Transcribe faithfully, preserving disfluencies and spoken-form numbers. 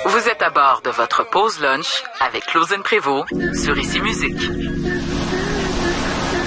Vous êtes à bord de votre pause lunch avec Clausen Prévost sur Ici Musique.